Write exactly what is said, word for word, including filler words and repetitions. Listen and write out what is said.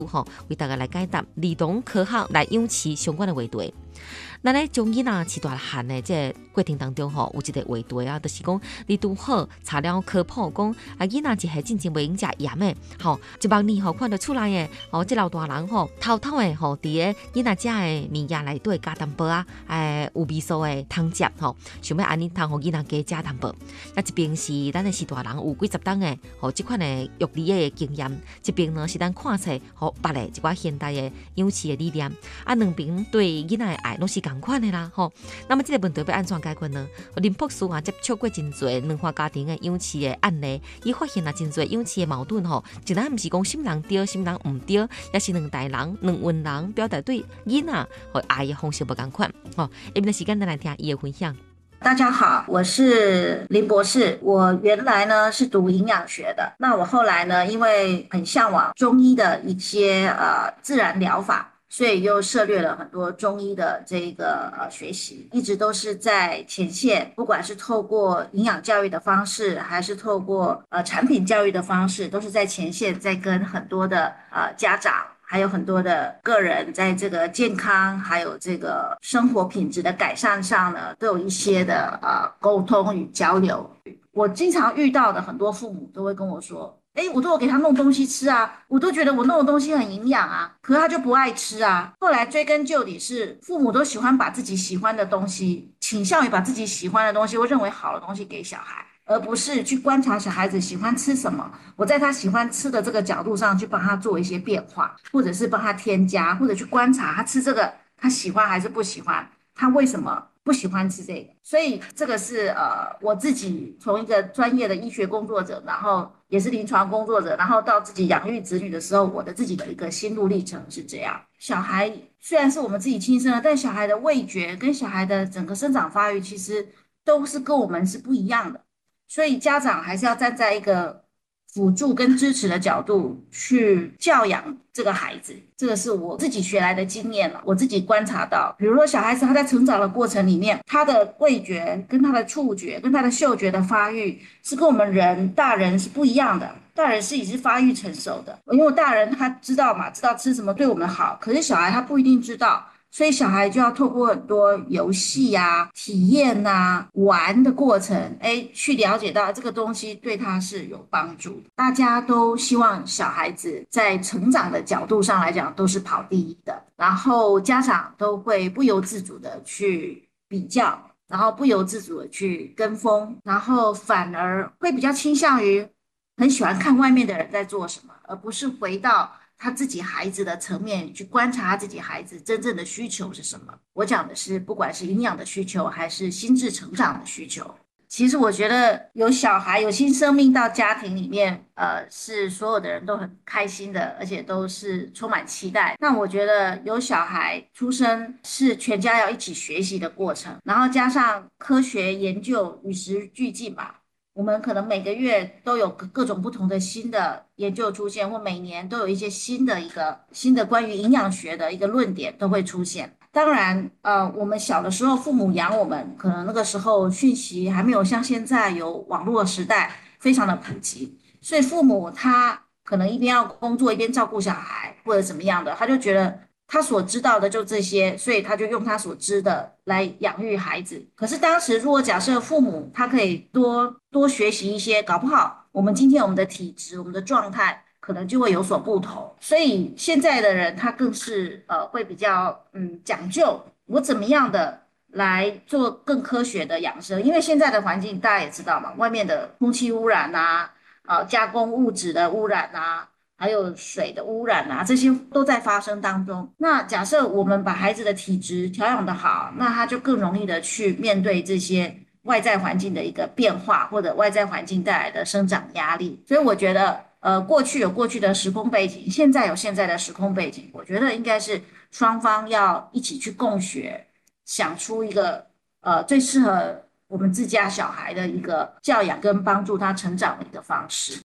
吼，为大家来解答儿童科学来养饲相关的话题。咱咧将囡仔饲大汉的这个过程当中吼，有一个话题啊，就是讲你拄好查了科普讲啊，囡仔一下真正袂用食盐的，吼，一万年吼看到厝内的吼，这老大人吼偷偷的吼，伫个囡仔食的物件内底加淡薄啊，诶，有味素的汤汁吼，想要安尼通互囡仔加食淡薄。那一边是咱的是大人有几十档的吼，这款的育儿的经验，一边呢是咱看册吼，别的一寡现代的养饲的理念，啊，两边对囡仔的爱拢是同款的啦吼。那么这个问题要安怎解决呢？林博士啊接触过真侪两化家庭的养饲的案例，伊发现啊真侪养饲的矛盾吼，一咱毋是讲心人对，心人毋对，也是两代人、两温人表达对囡仔和爱的方式不同款吼。下面的时间咱来听伊的分享。 大家好，我是林博士。我原来呢是读营养学的，那我后来呢，因为很向往中医的一些呃自然疗法，所以又涉猎了很多中医的这个呃学习，一直都是在前线，不管是透过营养教育的方式，还是透过呃产品教育的方式，都是在前线，在跟很多的呃家长。还有很多的个人在这个健康还有这个生活品质的改善上呢，都有一些的呃沟通与交流。我经常遇到的很多父母都会跟我说，诶，我都有给他弄东西吃啊，我都觉得我弄的东西很营养啊，可是他就不爱吃啊。后来追根究底是父母都喜欢把自己喜欢的东西，倾向于把自己喜欢的东西或认为好的东西给小孩，而不是去观察小孩子喜欢吃什么，我在他喜欢吃的这个角度上去帮他做一些变化，或者是帮他添加，或者去观察他吃这个他喜欢还是不喜欢，他为什么不喜欢吃这个。所以这个是呃我自己从一个专业的医学工作者，然后也是临床工作者，然后到自己养育子女的时候，我的自己的一个心路历程是这样。小孩虽然是我们自己亲生的，但小孩的味觉跟小孩的整个生长发育其实都是跟我们是不一样的，所以家长还是要站在一个辅助跟支持的角度去教养这个孩子，这个是我自己学来的经验了。我自己观察到，比如说小孩子他在成长的过程里面，他的味觉跟他的触觉跟他的嗅觉的发育是跟我们人大人是不一样的。大人是已经发育成熟的，因为大人他知道嘛，知道吃什么对我们好，可是小孩他不一定知道。所以小孩就要透过很多游戏啊、体验啊、玩的过程，哎，去了解到这个东西对他是有帮助的。大家都希望小孩子在成长的角度上来讲都是跑第一的，然后家长都会不由自主的去比较，然后不由自主的去跟风，然后反而会比较倾向于很喜欢看外面的人在做什么，而不是回到他自己孩子的层面去观察他自己孩子真正的需求是什么。我讲的是不管是营养的需求还是心智成长的需求。其实我觉得有小孩有新生命到家庭里面，呃，是所有的人都很开心的，而且都是充满期待。那我觉得有小孩出生是全家要一起学习的过程，然后加上科学研究与时俱进吧，我们可能每个月都有各种不同的新的研究出现，或每年都有一些新的一个新的关于营养学的一个论点都会出现。当然，呃，我们小的时候父母养我们，可能那个时候讯息还没有像现在有网络时代非常的普及，所以父母他可能一边要工作一边照顾小孩或者怎么样的，他就觉得他所知道的就这些，所以他就用他所知的来养育孩子。可是当时如果假设父母他可以多多学习一些，搞不好我们今天我们的体质我们的状态可能就会有所不同。所以现在的人他更是呃会比较嗯讲究我怎么样的来做更科学的养生。因为现在的环境大家也知道嘛，外面的空气污染啊，呃加工物质的污染啊，还有水的污染啊，这些都在发生当中。那假设我们把孩子的体质调养得好，那他就更容易的去面对这些外在环境的一个变化，或者外在环境带来的生长压力。所以我觉得呃，过去有过去的时空背景，现在有现在的时空背景，我觉得应该是双方要一起去共学，想出一个呃最适合我们自家小孩的一个教养跟帮助他成长的一个方式。